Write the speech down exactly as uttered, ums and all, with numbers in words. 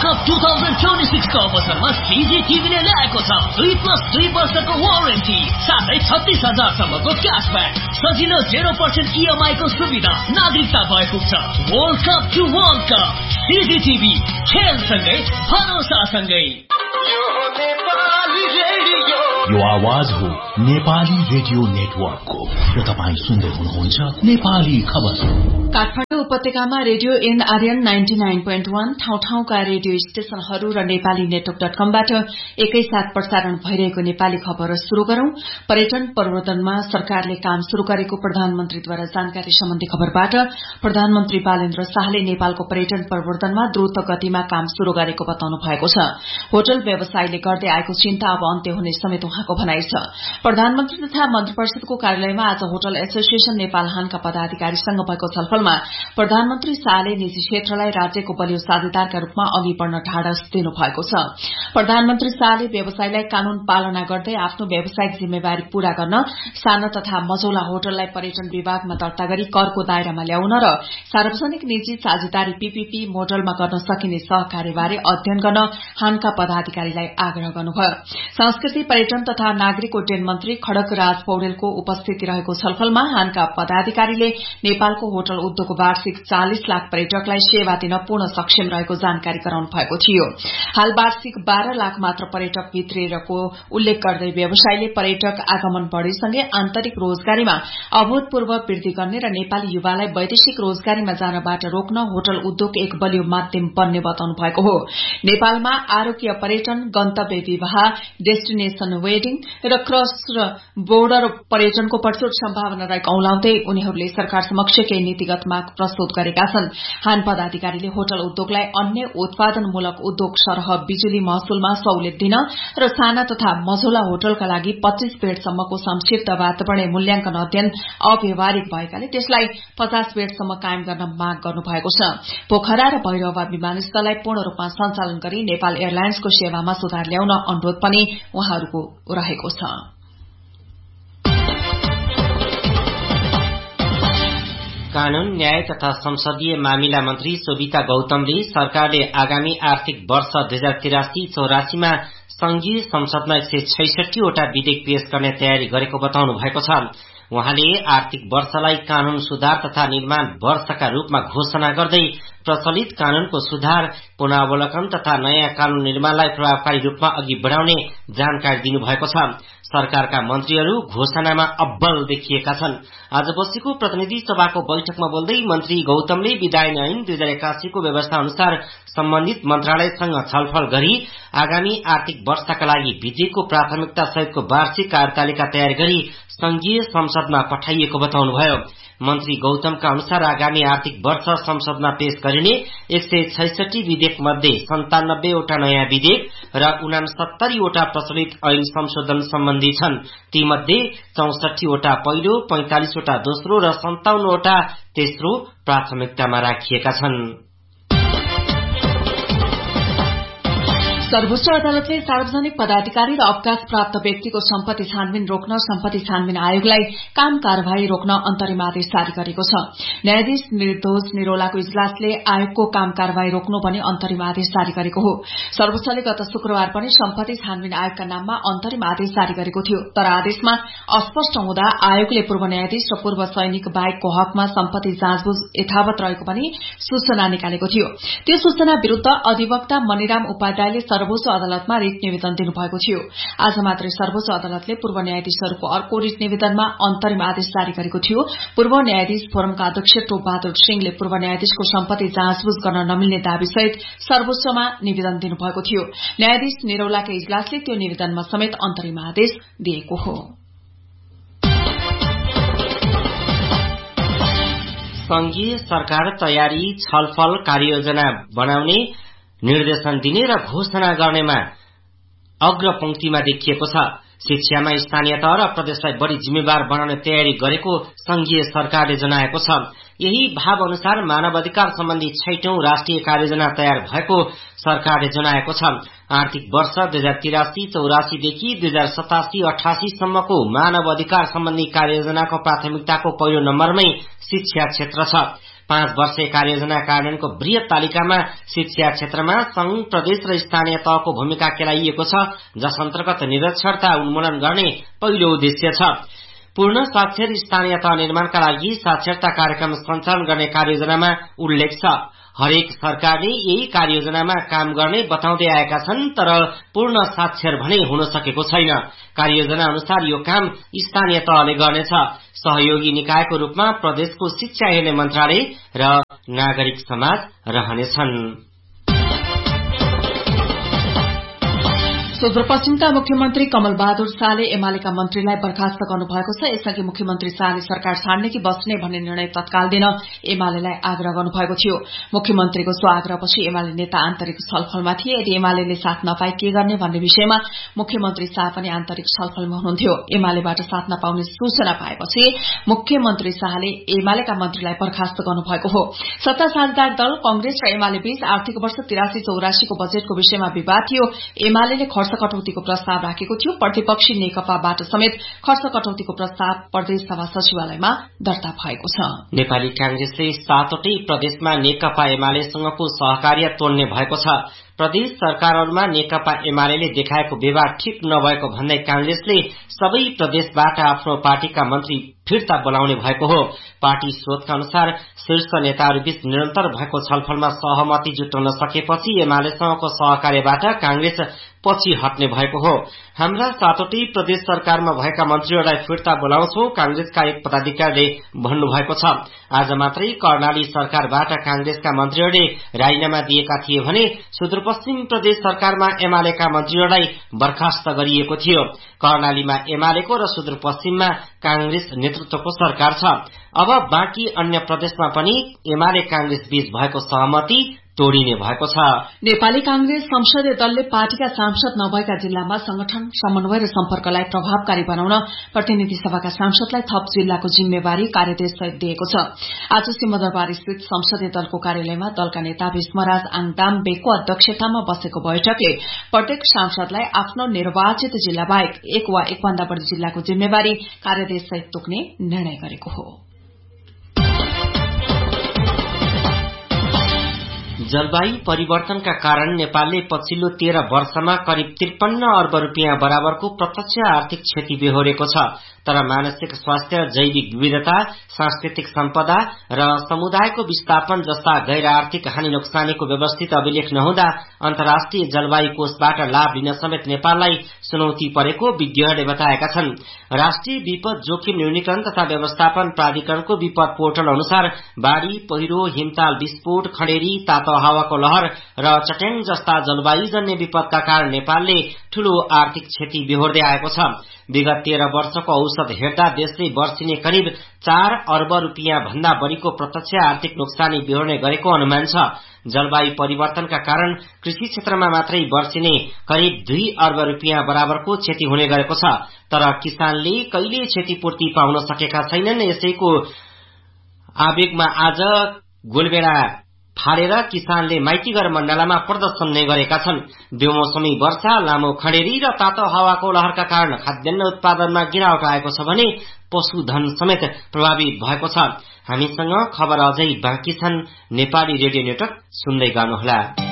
Cup दुई हजार चौबिस को अवसरमा सीजी टिभीले ल्याएको छ दुई प्लस दुई वर्षको वारेन्टी साथै छत्तीस हजार सम्मको क्यासब्याक सजिलो जेरो पर्सेन्ट इएमआई को सुविधा नागरिकता भएको छ। World cup to world cup CG TV खेलसँगै भरोसासँगै। यो आवाज हो नेपाली रेडियो नेटवर्कको र तपाईं सुन्दै हुनुहुन्छ नेपाली खबर। काठमाडौँ उपत्यकामा radio NRN ninety nine point वन ठाउँ ठाउँका रेडियो स्टेशनहरू र नेपाली नेटवर्क डट कमबाट एकैसाथ प्रसारण भइरहेको नेपाली खबर शुरू गरौं। पर्यटन प्रवर्धनमा सरकारले काम शुरू गरेको प्रधानमन्त्रीद्वारा जानकारी सम्बन्धी खबरबाट प्रधानमन्त्री बालेन्द्र शाहले नेपालको पर्यटन प्रवर्धनमा द्रुत गतिमा काम शुरू गरेको बताउनु भएको छ। होटल व्यवसायले गर्दै आएको चिन्ता अब अन्त्य हुने समेत उहाँको भनाइ छ। प्रधानमन्त्री तथा मन्त्री परिषदको कार्यालयमा आज होटल एसोसिएशन नेपाल हानका पदाधिकारीसँग भएको छलफलमा प्रधानमन्त्री शाहले निजी क्षेत्रलाई राज्यको बलियो साझेदारका रूपमा अघि बढ़न ढाडस दिनुभएको छ। प्रधानमन्त्री शाहले व्यवसायलाई कानून पालना गर्दै आफ्नो व्यावसायिक जिम्मेवारी पूरा गर्न साना तथा मझौला होटललाई पर्यटन विभागमा दर्ता गरी करको दायरामा ल्याउन र सार्वजनिक निजी साझेदारी पीपीपी मोडलमा गर्न सकिने सहकार्यबारे अध्ययन गर्न हानका पदाधिकारीलाई आग्रह गर्नुभयो। संस्कृति पर्यटन तथा नागरिक उड्डयन मन्त्री खड्ग राज पौडेलको उपस्थिति रहेको छलफलमा हानका पदाधिकारीले नेपालको होटल उद्योग वार्षिक चालिस लाख पर्यटकलाई सेवा दिन पूर्ण सक्षम रहेको जानकारी गराउनु भएको थियो। हाल वार्षिक बाह्र लाख मात्र पर्यटक भित्रिएको उल्लेख गर्दै व्यवसायले पर्यटक आगमन बढ़ेसँगै आन्तरिक रोजगारीमा अभूतपूर्व वृद्धि गर्ने र नेपाली युवालाई वैदेशिक रोजगारीमा जानबाट रोक्न होटल उद्योग एक बलियो माध्यम बन्ने बताउनु भएको हो। नेपालमा आरोग्य पर्यटन, गन्तव्य विवाह, डेस्टिनेशन वेडिङ र क्रस बोर्डर पर्यटनको प्रचुर सम्भावना रहेको औलाउँदै उनीहरूले सरकार समक्ष केही नीतिगत माग प्रस्तुत गरेका छन्। हान पदाधिकारीले होटल उद्योगलाई अन्य उत्पादनमूलक उद्योग सरह बिजुली महसुलमा सहुलियत दिन र साना तथा मझौला होटलका लागि पच्चीस बेडसम्मको संक्षिप्त वातावरणीय मूल्याङ्कन अध्ययन अव्यवहारिक भएकाले त्यसलाई पचास बेडसम्म कायम गर्न माग गर्नुभएको छ। पोखरा र भैरहवा विमानस्थललाई पूर्ण रूपमा सञ्चालन गरी नेपाल एयरलाइन्सको सेवामा सुधार ल्याउन अनुरोध पनि उहाँहरूको रहेको छ। कानून न्याय तथा संसदीय मामिला मन्त्री शोभिता गौतमले सरकारले आगामी आर्थिक वर्ष दुई हजार तिरासी चौरासीमा संघीय संसदमा एक सय छैसठीवटा विधेयक पेश गर्ने तयारी गरेको बताउनु भएको छ। उहाँले आर्थिक वर्षलाई कानून सुधार तथा निर्माण वर्षका रूपमा घोषणा गर्दै प्रचलित कानूनको सुधार, पुनरावलोकन तथा नयाँ कानून निर्माणलाई प्रभावकारी रूपमा अघि बढ़ाउने जानकारी दिनुभएको छ। सरकारका मन्त्रीहरू घोषणामा अब्बल देखिएका छन्। आज बसेको प्रतिनिधि सभाको बैठकमा बोल्दै मन्त्री गौतमले विधायन ऐन दुई हजार एकासीको व्यवस्था अनुसार सम्बन्धित मन्त्रालयसँग छलफल गरी आगामी आर्थिक वर्षका लागि विधेयकको प्राथमिकता सहितको वार्षिक कार्यतालिका तयार गरी संघीय संसदमा पठाइएको बताउनुभयो। मन्त्री गौतमका अनुसार आगामी आर्थिक वर्ष संसदमा पेश गरिने एक सय छैसठी विधेयक मध्ये सन्तानब्बेवटा नयाँ विधेयक र उनासत्तरीवटा प्रचलित ऐन संशोधन सम्बन्धी छन्। तीमध्ये चौसठीवटा पहिलो, पैंतालिसवटा दोस्रो र सन्ताउन्नवटा तेस्रो प्राथमिकतामा राखिएका छन्। सर्वोच्च अदालतले सार्वजनिक पदाधिकारी र अवकाश प्राप्त व्यक्तिको सम्पत्ति छानबिन रोक्न सम्पत्ति छानबिन आयोगलाई काम कार्यवाही रोक्न अन्तरिम आदेश जारी गरेको छ। न्यायाधीश निर्दोष निरौलाको इजलासले आयोगको काम कार्यवाही रोक्नु पनि अन्तरिम आदेश जारी गरेको हो। सर्वोच्चले गत शुक्रबार पनि सम्पत्ति छानबिन आयोगका नाममा अन्तरिम आदेश जारी गरेको थियो, तर आदेशमा अस्पष्ट हुँदा आयोगले पूर्व न्यायाधीश र पूर्व सैनिक बाहेकको हकमा सम्पत्ति जाँचबुझ यथावत रहेको पनि सूचना निकालेको थियो। त्यो सूचना विरूद्ध अधिवक्ता मणिराम उपाध्यायले सर्वोच्च अदालतमा रिट निवेदन दिनुभएको थियो। आज मात्रै सर्वोच्च अदालतले पूर्व न्यायाधीशहरूको अर्को रिट निवेदनमा अन्तरिम आदेश जारी गरेको थियो। पूर्व न्यायाधीश फोरमका अध्यक्ष टोप बहादुर सिंहले पूर्व न्यायाधीशको सम्पत्ति जाँचबुझ गर्न नमिल्ने दावीसहित सर्वोच्चमा निवेदन दिनुभएको थियो। न्यायाधीश निरौलाका इजलासले त्यो निवेदनमा समेत अन्तरिम आदेश दिएको हो। संघीय सरकार तयारी, छलफल, कार्ययोजना बनाउने, निर्देशन दिने र घोषणा गर्नेमा अग्रपंक्तिमा देखिएको छ। शिक्षामा स्थानीय तह र प्रदेशलाई बढी जिम्मेवार बनाउने तयारी गरेको संघीय सरकारले जनाएको छ। यही भाव अनुसार मानव अधिकार सम्बन्धी छैटौं राष्ट्रिय कार्ययोजना तयार भएको सरकारले जनाएको छ। आर्थिक वर्ष दुई हजार तिरासी चौरासीदेखि दुई हजार सतासी अठासी सम्मको मानव अधिकार सम्बन्धी कार्ययोजनाको प्राथमिकताको पहिलो नम्बरमै शिक्षा क्षेत्र छ। पाँच वर्षे कार्ययोजना कार्यान्वयनको वृहत तालिकामा शिक्षा क्षेत्रमा संघ, प्रदेश र स्थानीय तहको भूमिका केलाइएको छ, जस अन्तर्गत निरक्षरता उन्मूलन गर्ने पहिलो उद्देश्य छ। पूर्ण साक्षर स्थानीय तह निर्माणका लागि साक्षरता कार्यक्रम सञ्चालन गर्ने कार्ययोजनामा उल्लेख छ। हरेक सरकारले यही कार्ययोजनामा काम गर्ने बताउँदै आएका छन्, तर पूर्ण साक्षर भने हुन सकेको छैन। कार्ययोजना अनुसार यो काम स्थानीय तहले गर्नेछ। सहयोगी निकायको रूपमा प्रदेशको शिक्षा हेर्ने मन्त्रालय र नागरिक समाज रहनेछन्। सुदूरपश्चिमका मुख्यमन्त्री कमल बहादुर शाहले एमालेका मन्त्रीलाई बर्खास्त गर्नुभएको छ। यसअघि मुख्यमन्त्री शाहले सरकार छाड्ने कि बस्ने भन्ने निर्णय तत्काल दिन एमालेलाई आग्रह गर्नुभएको थियो। मुख्यमन्त्रीको सो आग्रहपछि एमाले नेता आन्तरिक छलफलमा थिए। यदि एमाले साथ नपाए के गर्ने भन्ने विषयमा मुख्यमन्त्री शाह पनि आन्तरिक छलफलमा हुनुहुन्थ्यो। एमालेबाट साथ नपाउने सूचना पाएपछि मुख्यमन्त्री शाहले एमालेका मन्त्रीलाई बर्खास्त गर्नुभएको हो। सत्ता साझेदार दल कांग्रेस र एमाले बीच आर्थिक वर्ष तिरासी चौरासी को बजेटको विषयमा विवाद थियो। एमाले खर्च कटौतीको प्रस्ताव राखेको थियो। प्रतिपक्षी नेकपाबाट समेत खर्च कटौतीको प्रस्ताव प्रदेश सभा सचिवालयमा दर्ता भएको छ। नेपाली कांग्रेसले सातवटै प्रदेशमा नेकपा एमालेसँगको सहकार्य तोड्ने भएको छ। प्रदेश सरकारहरूमा नेकपा एमाले देखाएको व्यवहार ठिक नभएको भन्दै कांग्रेसले सबै प्रदेशबाट आफ्नो पार्टीका मन्त्री फिर्ता बोलाउने भएको हो। पार्टी स्रोतका अनुसार शीर्ष नेताहरूबीच निरन्तर भएको छलफलमा सहमति जुटाउन सकेपछि एमालेसँगको सहकार्यबाट कांग्रेस पछि हट्ने भएको हो। हाम्रा सातवटै प्रदेश सरकारमा भएका मन्त्रीहरूलाई फिर्ता बोलाउँछौं, कांग्रेसका एक पदाधिकारीले भन्नुभएको छ। आज मात्रै कर्णाली सरकारबाट कांग्रेसका मन्त्रीहरूले राजीनामा दिएका थिए भने सुदूरपश्चिम प्रदेश सरकारमा एमालेका मन्त्रीहरूलाई बर्खास्त गरिएको थियो। कर्णालीमा एमालेको र सुदूरपश्चिममा कांग्रेस नेतृत्वको सरकार छ। अब बाँकी अन्य प्रदेशमा पनि एमाले कांग्रेस बीच भएको सहमति तोडिने भएको छ। नेपाली कांग्रेस संसदीय दलले पार्टीका सांसद नभएका जिल्लामा संगठन समन्वय र सम्पर्कलाई प्रभावकारी बनाउन प्रतिनिधि सभाका सांसदलाई थप जिल्लाको जिम्मेवारी कार्यादेश सहित दिएको छ। आज सिंहदरबार स्थित संसदीय दलको कार्यालयमा दलका नेता भीष्मराज आङदाम्बेको अध्यक्षतामा बसेको बैठकले प्रत्येक सांसदलाई आफ्नो निर्वाचित जिल्ला बाहेक एक वा एकभन्दा बढ़ी जिल्लाको जिम्मेवारी कार्यादेश सहित तोक्ने निर्णय गरेको हो। जलवायु परिवर्तनका कारण नेपालले पछिल्लो तेह्र वर्षमा करिब त्रिपन्न अर्ब रूपियाँ बराबरको प्रत्यक्ष आर्थिक क्षति बेहोरेको छ। तर मानसिक स्वास्थ्य, जैविक विविधता, सांस्कृतिक सम्पदा र समुदायको विस्थापन जस्ता गैर आर्थिक हानि नोक्सानीको व्यवस्थित अभिलेख नहुँदा अन्तर्राष्ट्रिय जलवायु कोषबाट लाभ लिन समेत नेपाललाई चुनौती परेको विज्ञहरूले बताएका छन्। राष्ट्रिय विपद जोखिम न्यूनीकरण तथा व्यवस्थापन प्राधिकरणको विपद पोर्टल अनुसार बाढ़ी, पहिरो, हिमताल विस्फोट, खडेरी, तातो हावाको लहर र चट्याङ जस्ता जलवायुजन्य विपदका कारण नेपालले ठूलो आर्थिक क्षति बेहोर्दै आएको छ। विगत तेह्र वर्षको औसत हेर्दा देशले वर्षिने करिब चार अर्ब रूपियाँ भन्दा बढ़ीको प्रत्यक्ष आर्थिक नोक्सानी बेहोर्ने गरेको अनुमान छ। जलवायु परिवर्तनका कारण कृषि क्षेत्रमा मात्रै वर्षिने करिब दुई अर्ब रूपियाँ बराबरको क्षति हुने गरेको छ। तर किसानले कहिले क्षतिपूर्ति पाउन सकेका छैनन्। यसैको आवेगमा आज गोलबेडा फालेर किसानले माइतीघर मण्डलामा प्रदर्शन नै गरेका छन्। बेमौसमी वर्षा, लामो खडेरी र तातो हावाको लहरका कारण खाद्यान्न उत्पादनमा गिरावट आएको छ भने पशुधन समेत प्रभावित भएको छ। हामीसँग खबर अझै बाँकी छन्। नेपाली रेडियो नेटवर्क सुन्दै गर्नुहोला।